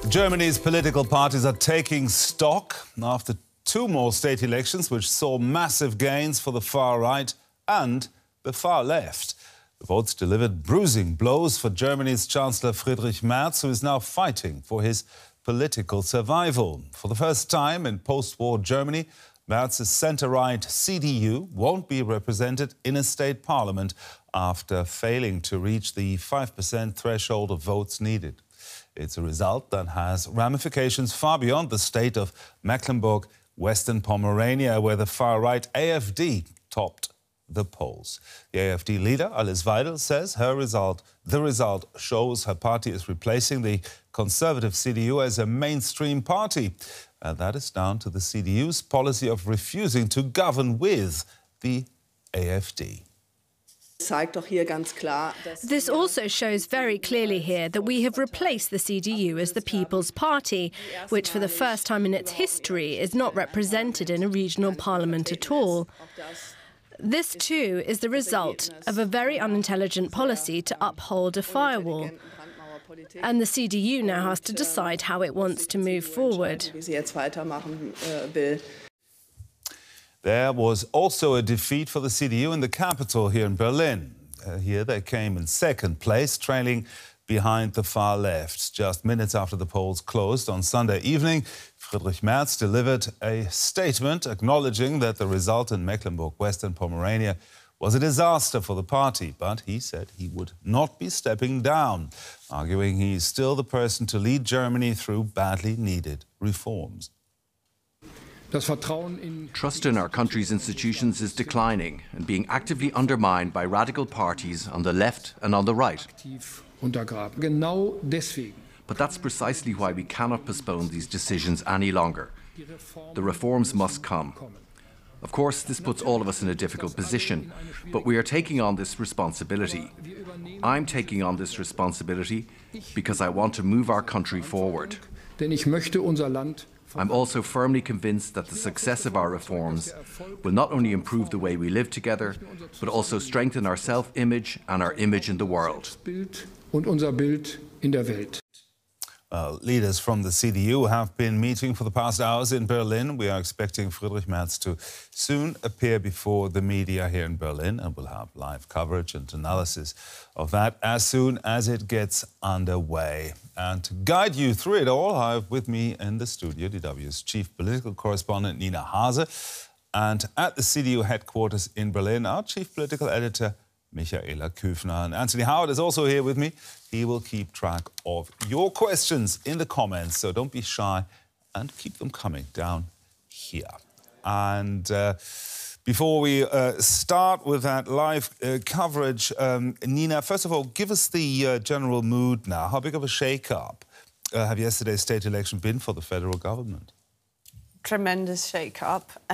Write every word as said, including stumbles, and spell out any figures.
Germany's political parties are taking stock after two more state elections which saw massive gains for the far right and the far left. The votes delivered bruising blows for Germany's Chancellor Friedrich Merz, who is now fighting for his political survival. For the first time in post-war Germany, Merz's centre-right C D U won't be represented in a state parliament after failing to reach the five percent threshold of votes needed. It's a result that has ramifications far beyond the state of Mecklenburg-Western Pomerania, where the far-right A F D topped the polls. The A F D leader, Alice Weidel, says her result, the result shows her party is replacing the conservative C D U as a mainstream party. And that is down to the C D U's policy of refusing to govern with the A F D. This also shows very clearly here that we have replaced the C D U as the People's Party, which for the first time in its history is not represented in a regional parliament at all. This, too, is the result of a very unintelligent policy to uphold a firewall. And the C D U now has to decide how it wants to move forward. There was also a defeat for the C D U in the capital here in Berlin. Uh, here they came in second place, trailing behind the far left. Just minutes after the polls closed on Sunday evening, Friedrich Merz delivered a statement acknowledging that the result in Mecklenburg-Western Pomerania was a disaster for the party, but he said he would not be stepping down, arguing he's still the person to lead Germany through badly needed reforms. Trust in our country's institutions is declining and being actively undermined by radical parties on the left and on the right. But that's precisely why we cannot postpone these decisions any longer. The reforms must come. Of course, this puts all of us in a difficult position, but we are taking on this responsibility. I'm taking on this responsibility because I want to move our country forward. I'm also firmly convinced that the success of our reforms will not only improve the way we live together, but also strengthen our self-image and our image in the world. Uh, leaders from the C D U have been meeting for the past hours in Berlin. We are expecting Friedrich Merz to soon appear before the media here in Berlin, and we'll have live coverage and analysis of that as soon as it gets underway. And to guide you through it all, I have with me in the studio D W's chief political correspondent Nina Hase, and at the C D U headquarters in Berlin, our chief political editor Michaela Küfner. And Anthony Howard is also here with me. He will keep track of your questions in the comments, so don't be shy and keep them coming down here. And uh, before we uh, start with that live uh, coverage, um, Nina, first of all, give us the uh, general mood now. How big of a shake-up uh, have yesterday's state election been for the federal government? Tremendous shake-up.